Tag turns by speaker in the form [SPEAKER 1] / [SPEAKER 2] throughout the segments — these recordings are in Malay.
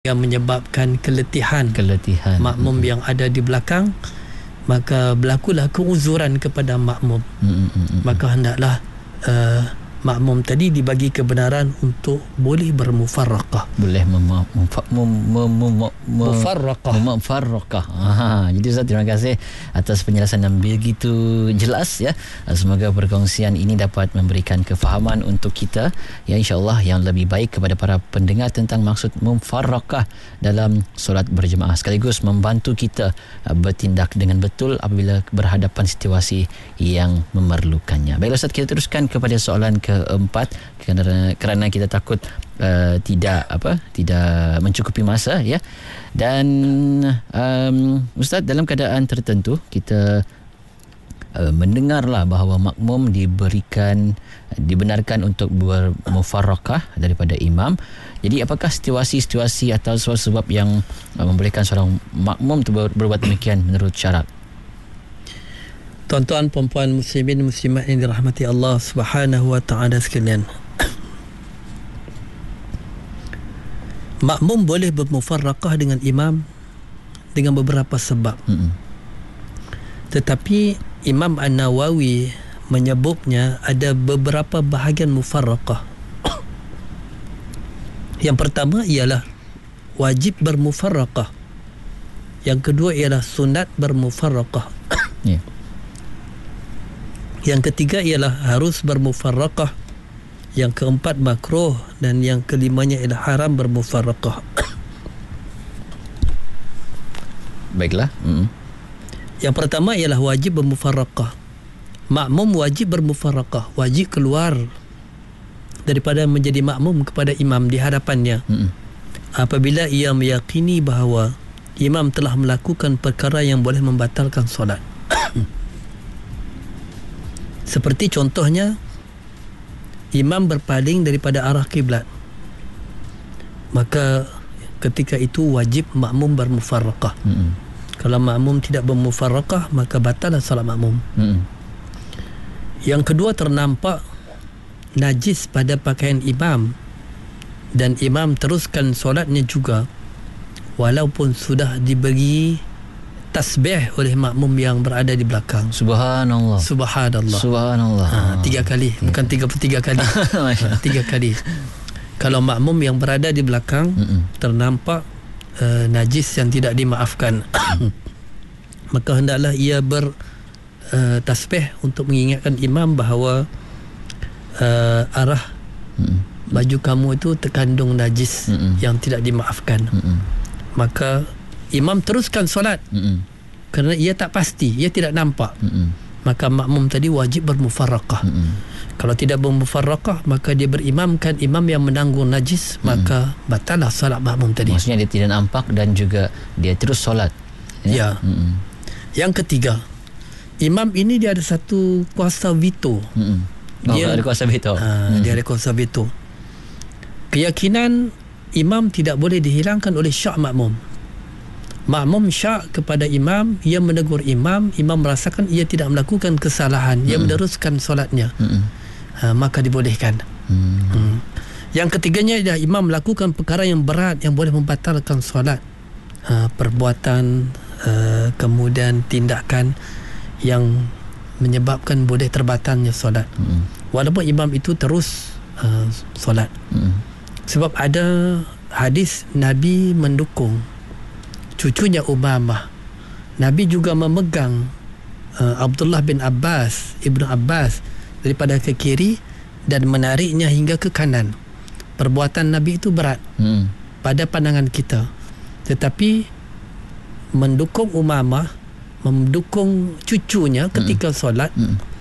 [SPEAKER 1] yang menyebabkan keletihan makmum yang ada di belakang, maka berlakulah keuzuran kepada makmum. Maka hendaklah makmum tadi dibagi kebenaran untuk boleh bermufarraqah, boleh mufarraqah.
[SPEAKER 2] Jadi Ustaz, terima kasih atas penjelasan yang begitu jelas ya. Semoga perkongsian ini dapat memberikan kefahaman untuk kita ya, insya-Allah yang lebih baik kepada para pendengar tentang maksud mufarraqah dalam solat berjemaah, sekaligus membantu kita bertindak dengan betul apabila berhadapan situasi yang memerlukannya. Baiklah Ustaz, kita teruskan kepada soalan keempat kerana kita takut tidak mencukupi masa ya. Dan Ustaz, dalam keadaan tertentu kita mendengarlah bahawa makmum dibenarkan untuk bermufarraqah daripada imam. Jadi apakah situasi-situasi atau sebab yang membolehkan seorang makmum itu berbuat demikian menurut syarak?
[SPEAKER 1] Tuan-tuan, puan-puan, muslimin, muslimat yang dirahmati Allah Subhanahu wa taala sekalian, makmum boleh bermufarraqah dengan imam dengan beberapa sebab. Tetapi Imam An-Nawawi menyebutnya ada beberapa bahagian mufarraqah. Yang pertama ialah wajib bermufarraqah. Yang kedua ialah sunat bermufarraqah. Yang ketiga ialah harus bermufarraqah. Yang keempat makruh, dan yang kelimanya ialah haram bermufarraqah.
[SPEAKER 2] Baiklah.
[SPEAKER 1] Yang pertama ialah wajib bermufarraqah. Makmum wajib bermufarraqah, wajib keluar daripada menjadi makmum kepada imam di hadapannya apabila ia meyakini bahawa imam telah melakukan perkara yang boleh membatalkan solat. Seperti contohnya, imam berpaling daripada arah kiblat, maka ketika itu wajib makmum bermufarraqah. Kalau makmum tidak bermufarraqah, maka batallah salat makmum. Yang kedua, ternampak najis pada pakaian imam dan imam teruskan solatnya juga walaupun sudah diberi tasbih oleh makmum yang berada di belakang.
[SPEAKER 2] Subhanallah.
[SPEAKER 1] 3 kali, bukan 33 kali. 3 kali. Kalau makmum yang berada di belakang ternampak najis yang tidak dimaafkan, maka hendaklah ia tasbih untuk mengingatkan imam bahawa arah baju kamu itu terkandung najis yang tidak dimaafkan. Maka imam teruskan solat kerana ia tak pasti, ia tidak nampak. Maka makmum tadi wajib bermufarraqah. Kalau tidak bermufarraqah, maka dia berimamkan imam yang menanggung najis, maka batallah solat makmum tadi.
[SPEAKER 2] Maksudnya dia tidak nampak dan juga dia terus solat.
[SPEAKER 1] Ya. Yang ketiga, imam ini dia ada satu kuasa veto.
[SPEAKER 2] Dia ada kuasa veto.
[SPEAKER 1] Dia ada kuasa veto. Keyakinan imam tidak boleh dihilangkan oleh syak makmum. Makmum syak kepada imam, ia menegur imam, imam merasakan ia tidak melakukan kesalahan, ia meneruskan solatnya, maka dibolehkan. Yang ketiganya adalah imam melakukan perkara yang berat yang boleh membatalkan solat, perbuatan, kemudian tindakan yang menyebabkan boleh terbatalnya solat, walaupun imam itu terus solat. Sebab ada hadis Nabi mendukung cucunya Umamah. Nabi juga memegang Abdullah bin Abbas, Ibnu Abbas, daripada ke kiri dan menariknya hingga ke kanan. Perbuatan Nabi itu berat pada pandangan kita, tetapi mendukung Umamah, mendukung cucunya ketika solat,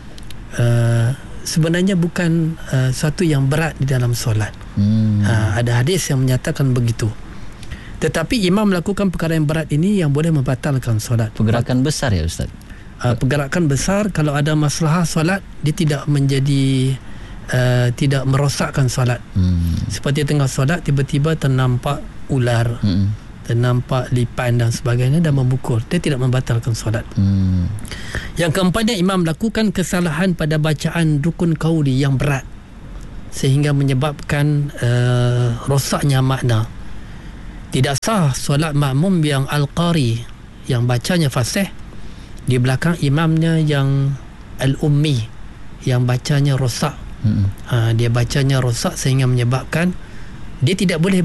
[SPEAKER 1] sebenarnya bukan satu yang berat di dalam solat. Ada hadis yang menyatakan begitu. Tetapi imam melakukan perkara yang berat ini yang boleh membatalkan solat.
[SPEAKER 2] Pergerakan besar ya Ustaz?
[SPEAKER 1] Pergerakan besar, kalau ada masalah solat, dia tidak menjadi tidak merosakkan solat. Seperti tengah solat tiba-tiba ternampak ular, ternampak lipan dan sebagainya dan memukul, dia tidak membatalkan solat. Yang keempatnya, imam melakukan kesalahan pada bacaan rukun qauli yang berat sehingga menyebabkan rosaknya makna. Tidak sah solat makmum yang al-qari, yang bacanya fasih, di belakang imamnya yang al-ummi, yang bacanya rosak. Dia bacanya rosak sehingga menyebabkan dia tidak boleh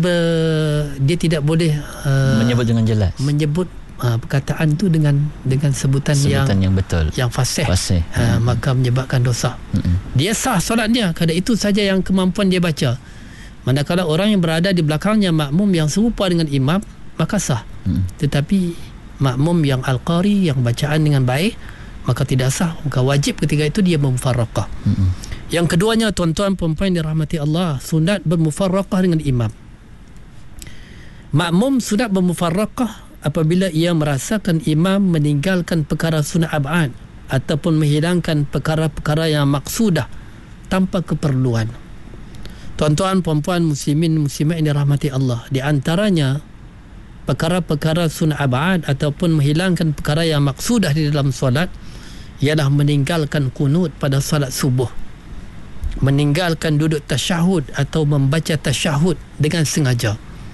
[SPEAKER 2] menyebut dengan jelas,
[SPEAKER 1] menyebut perkataan tu dengan sebutan yang
[SPEAKER 2] betul,
[SPEAKER 1] yang fasih. Maka menyebabkan dosa. Dia sah solatnya kerana itu saja yang kemampuan dia baca. Manakala orang yang berada di belakangnya makmum yang serupa dengan imam, maka sah. Tetapi makmum yang al-qari, yang bacaan dengan baik, maka tidak sah. Maka wajib ketika itu dia bermufarraqah. Yang keduanya, tuan-tuan perempuan dirahmati Allah, sunat bermufarraqah dengan imam. Makmum sunat bermufarraqah apabila ia merasakan imam meninggalkan perkara sunat ab'ad ataupun menghilangkan perkara-perkara yang maksudah tanpa keperluan. Tuan-tuan perempuan muslimin muslimat yang dirahmati Allah, di antaranya perkara-perkara sunat ab'ad ataupun menghilangkan perkara yang maksudah di dalam solat ialah meninggalkan kunut pada solat subuh, meninggalkan duduk tasyahud atau membaca tasyahud dengan sengaja.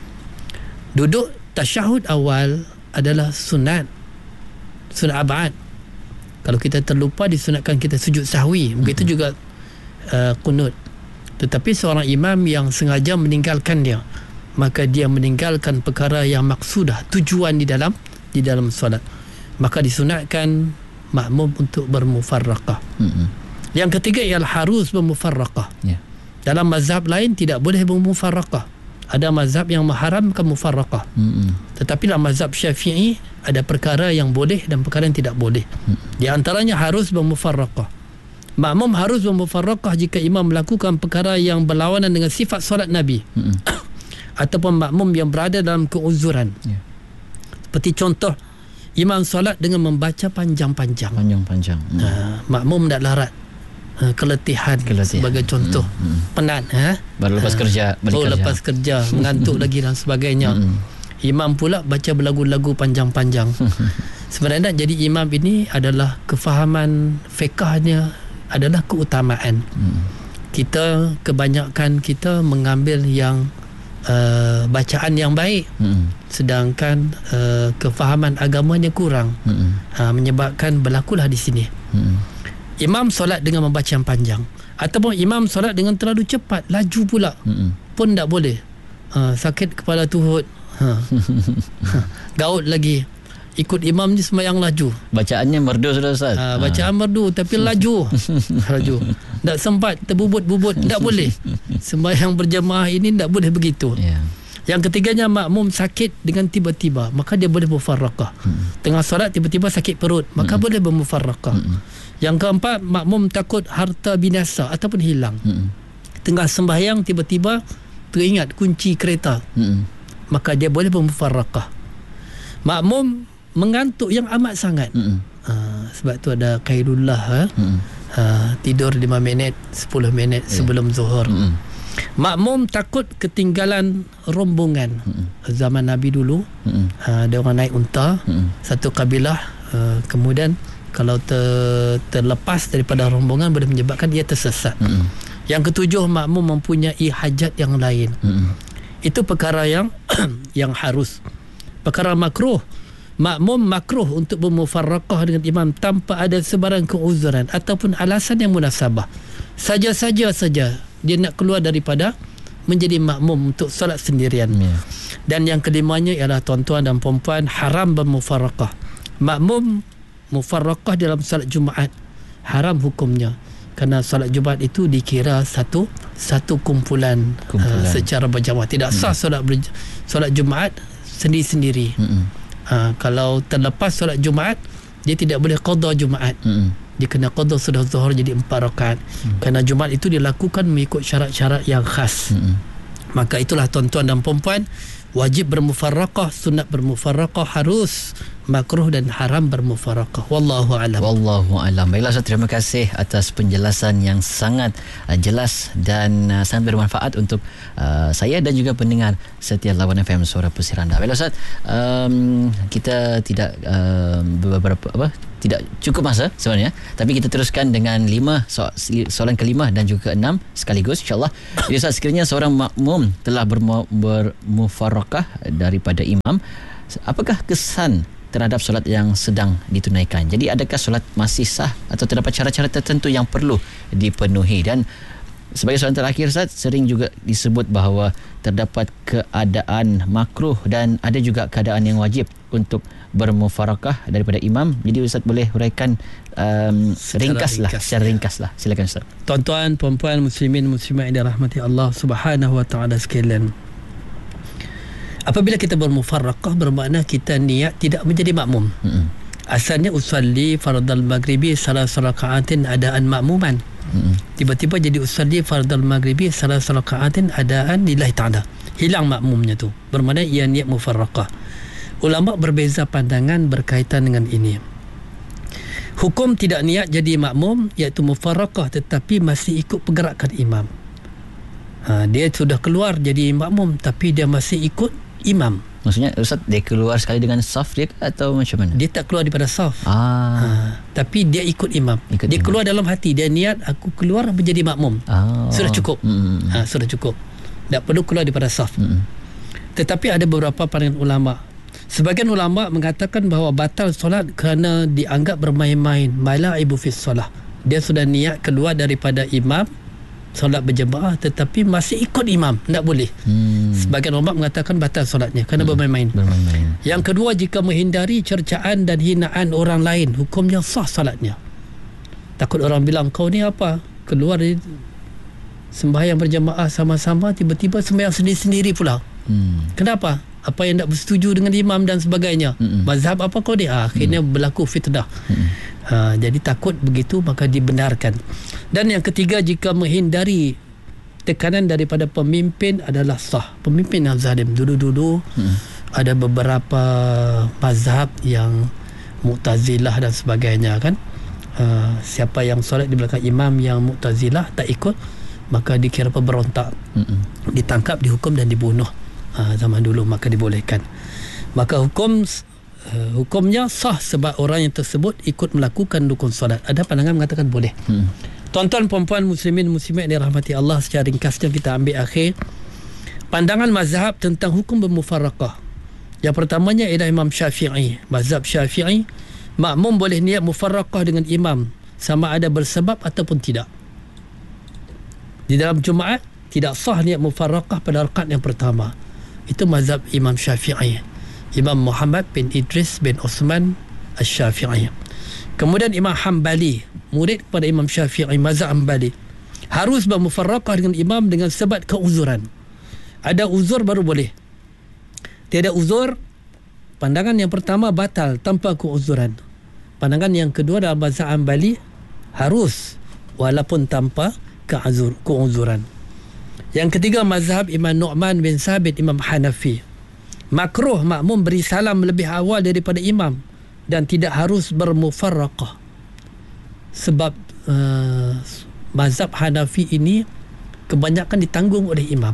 [SPEAKER 1] Duduk tasyahud awal adalah sunat ab'ad. Kalau kita terlupa, disunatkan kita sujud sahwi. Begitu juga kunut. Tetapi seorang imam yang sengaja meninggalkan dia, maka dia meninggalkan perkara yang maksudah, tujuan di dalam solat. Maka disunatkan makmum untuk bermufarraqah. Yang ketiga ialah harus bermufarraqah. Dalam mazhab lain tidak boleh bermufarraqah. Ada mazhab yang mengharamkan mufarraqah. Tetapi dalam mazhab Syafi'i ada perkara yang boleh dan perkara yang tidak boleh. Di antaranya harus bermufarraqah. Makmum harus bermufarraqah jika imam melakukan perkara yang berlawanan dengan sifat solat Nabi. Ataupun makmum yang berada dalam keuzuran. Seperti contoh, imam solat dengan membaca panjang-panjang. Makmum tak larat. Keletihan sebagai contoh. Penat,
[SPEAKER 2] baru lepas kerja,
[SPEAKER 1] lepas kerja mengantuk lagi dan sebagainya. Imam pula baca berlagu-lagu panjang-panjang. Sebenarnya jadi imam ini adalah kefahaman fiqahnya adalah keutamaan. Kita kebanyakan kita mengambil yang bacaan yang baik, sedangkan kefahaman agamanya kurang. Menyebabkan berlakulah di sini. Imam solat dengan membaca yang panjang, ataupun imam solat dengan terlalu cepat, laju pula, pun tak boleh. Sakit kepala tuhut, gaut lagi, ikut imam ni sembahyang laju. Bacaannya merdu sudah Ustaz. Bacaan merdu tapi laju. Tak sempat terbubut-bubut, tak boleh. Sembahyang berjamaah ini tak boleh begitu. Yang ketiganya, makmum sakit dengan tiba-tiba, maka dia boleh bermufarraqah. Tengah solat tiba-tiba sakit perut, maka boleh bermufarraqah. Yang keempat, makmum takut harta binasa ataupun hilang. Tengah sembahyang tiba-tiba teringat kunci kereta, maka dia boleh bermufarraqah. Makmum mengantuk yang amat sangat, sebab tu ada qailullah, tidur 5 minit 10 minit sebelum zuhur. Makmum takut ketinggalan rombongan. Zaman Nabi dulu, ada orang naik unta, satu kabilah, kemudian kalau terlepas daripada rombongan boleh menyebabkan dia tersesat. Yang ketujuh, makmum mempunyai hajat yang lain. Itu perkara yang yang harus. Perkara makruh, makmum makruh untuk bermufarraqah dengan imam tanpa ada sebarang keuzuran ataupun alasan yang munasabah. Saja-saja dia nak keluar daripada menjadi makmum untuk solat sendirian. Dan yang kelimanya ialah, tuan-tuan dan puan-puan, haram bermufarraqah. Makmum mufarraqah dalam solat Jumaat haram hukumnya, kerana solat Jumaat itu dikira satu kumpulan. Secara berjamaah. Tidak sah solat Jumaat sendiri-sendiri. Kalau terlepas solat Jumaat, dia tidak boleh qada Jumaat. Dia kena qada sudah zuhur jadi 4 rakaat. Kerana Jumaat itu dilakukan mengikut syarat-syarat yang khas. Maka itulah, tuan-tuan dan puan-puan, wajib bermufarraqah, sunat bermufarraqah, harus, makruh dan haram bermufarraqah. Wallahu a'lam. Baiklah Ustaz, terima kasih atas penjelasan yang sangat jelas dan sangat bermanfaat untuk saya dan juga pendengar setia Lawan FM Suara Pesir Anda. Baiklah Ustaz, kita tidak beberapa
[SPEAKER 2] tidak cukup masa sebenarnya, tapi kita teruskan dengan 5 soalan ke-5 dan juga ke-6 sekaligus insya-Allah. Jadi Ustaz, sekiranya seorang makmum telah bermufarakah daripada imam, apakah kesan terhadap solat yang sedang ditunaikan? Jadi adakah solat masih sah atau terdapat cara-cara tertentu yang perlu dipenuhi? Dan sebagai soalan terakhir Ustaz, sering juga disebut bahawa terdapat keadaan makruh dan ada juga keadaan yang wajib untuk bermufarakah daripada imam. Jadi Ustaz boleh huraikan secara ringkas lah. Silakan Ustaz.
[SPEAKER 1] Tuan-tuan, puan-puan, muslimin, muslimat yang dirahmati Allah Subhanahu wa taala sekalian. Apabila kita bermufarakah, bermakna kita niat tidak menjadi makmum. Asalnya usalli fardal maghribi salah rakaatin adaan makmuman. Tiba-tiba jadi usalli fardal maghribi salah rakaatin adaan lillahi ta'ala. Hilang makmumnya tu. Bermakna ia niat mufarakah. Ulama berbeza pandangan berkaitan dengan ini. Hukum tidak niat jadi makmum iaitu mufarakah tetapi masih ikut pergerakan imam. Dia sudah keluar jadi makmum tapi dia masih ikut imam.
[SPEAKER 2] Maksudnya Ustaz, dia keluar sekali dengan saf dia atau macam mana?
[SPEAKER 1] Dia tak keluar daripada saf. Tapi dia ikut imam. Dia keluar dalam hati, dia niat aku keluar menjadi makmum. Sudah cukup. Sudah cukup. Tak perlu keluar daripada saf. Tetapi ada beberapa pandangan ulama. Sebagian ulama mengatakan bahawa batal solat kerana dianggap bermain-main, malaibu fis solah. Dia sudah niat keluar daripada imam, solat berjemaah tetapi masih ikut imam, tak boleh. Sebagian ulama mengatakan batal solatnya kerana bermain-main. Yang kedua, jika menghindari cercaan dan hinaan orang lain, hukumnya sah solatnya. Takut orang bilang kau ni apa, keluar dari sembahyang berjemaah sama-sama tiba-tiba sembahyang sendiri-sendiri pula. Kenapa? Apa yang tak bersetuju dengan imam dan sebagainya. Mazhab apa kau ni? Akhirnya berlaku fitnah. Jadi takut begitu maka dibenarkan. Dan yang ketiga, jika menghindari tekanan daripada pemimpin adalah sah. Pemimpin yang zalim. Dulu-dulu ada beberapa mazhab yang Mu'tazilah dan sebagainya kan. Siapa yang solat di belakang imam yang Mu'tazilah tak ikut, maka dikira pemberontak. Ditangkap, dihukum dan dibunuh. Zaman dulu maka dibolehkan. Maka hukumnya sah sebab orang yang tersebut ikut melakukan rukun solat. Ada pandangan mengatakan boleh. Tuan-tuan, puan-puan, muslimin, muslimat yang dirahmati Allah, secara ringkasnya kita ambil akhir pandangan mazhab tentang hukum bermufarakah. Yang pertamanya ialah Imam Syafi'i. Mazhab Syafi'i, makmum boleh niat mufarakah dengan imam sama ada bersebab ataupun tidak. Di dalam Jumaat tidak sah niat mufarakah pada rakaat yang pertama. Itu mazhab Imam Syafi'i, Imam Muhammad bin Idris bin Osman Al-Syafi'i. Kemudian Imam Hanbali, murid kepada Imam Syafi'i, mazhab Hanbali, harus bermufarakah dengan imam dengan sebab keuzuran. Ada uzur baru boleh. Tiada uzur, pandangan yang pertama batal tanpa keuzuran. Pandangan yang kedua dalam mazhab Hanbali, harus walaupun tanpa keuzuran. Yang ketiga, mazhab Imam Nu'man bin Sabit, Imam Hanafi, makruh makmum beri salam lebih awal daripada imam dan tidak harus bermufarakah. Sebab mazhab Hanafi ini kebanyakan ditanggung oleh imam.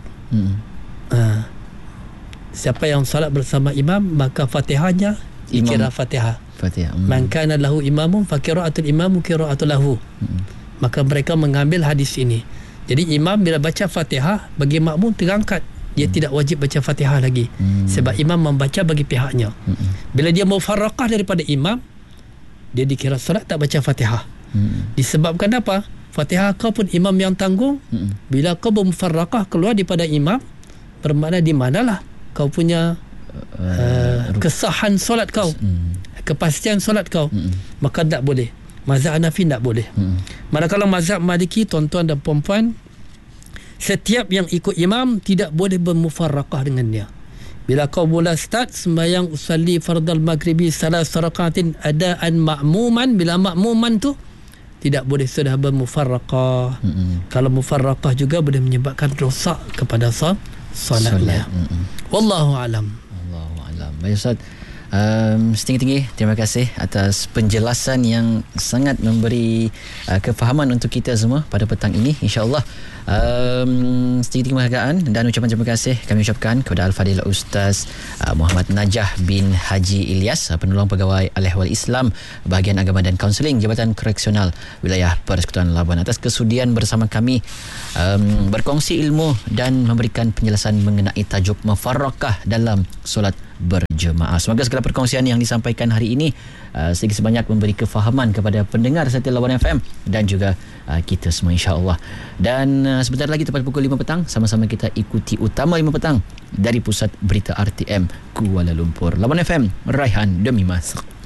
[SPEAKER 1] Siapa yang salat bersama imam, maka fatihahnya dikira fatihah. Man kana lahu imamun fa qira'atul imamu qira'atul lahu. Maka mereka mengambil hadis ini. Jadi imam bila baca fatihah, bagi makmum terangkat, dia tidak wajib baca fatihah lagi. Sebab imam membaca bagi pihaknya. Bila dia mufarakah daripada imam, dia dikira solat tak baca fatihah. Disebabkan apa? Fatihah kau pun imam yang tanggung. Bila kau bermufarakah keluar daripada imam, bermakna di manalah kau punya kesahan solat kau, kepastian solat kau. Maka tak boleh. Mazhab Hanafi tak boleh. Manakala mazhab Maliki, tuan-tuan dan puan-puan, setiap yang ikut imam tidak boleh bermufarakah dengannya. Bila kau mula start sembahyang usalli fardal maghribi salah rakaatin adaan makmuman, bila makmuman tu tidak boleh sudah bermufarakah. Kalau mufarakah juga boleh menyebabkan rosak kepada solatnya. Wallahu alam.
[SPEAKER 2] Wallahu alam. Baik Ustaz, Setinggi-tinggi terima kasih atas penjelasan yang sangat memberi kefahaman untuk kita semua pada petang ini, insya-Allah. Setinggi-tinggi penghargaan dan ucapan terima kasih kami ucapkan kepada Al-Fadil Ustaz Muhammad Najah bin Haji Ilyas, penolong pegawai Al-Ehwal Islam bahagian agama dan kaunseling Jabatan Koreksional Wilayah Persekutuan Labuan, atas kesudian bersama kami berkongsi ilmu dan memberikan penjelasan mengenai tajuk mufarraqah dalam solat berjemaah. Semoga segala perkongsian yang disampaikan hari ini sedikit sebanyak memberi kefahaman kepada pendengar setia Labuan FM dan juga kita semua, insya-Allah. Dan sebentar lagi tepat pukul 5 petang sama-sama kita ikuti Utama 5 petang dari Pusat Berita RTM Kuala Lumpur. Labuan FM, Raihan demi Mas.